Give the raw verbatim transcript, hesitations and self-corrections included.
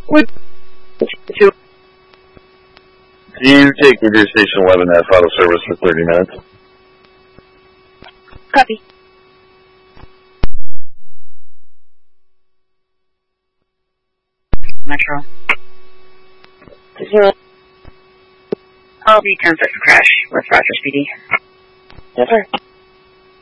What? Do you take Revere Station eleven F out of service for thirty minutes? Copy. Metro. Zero. I'll be ten six crash with Rogers P D. Yes, sir.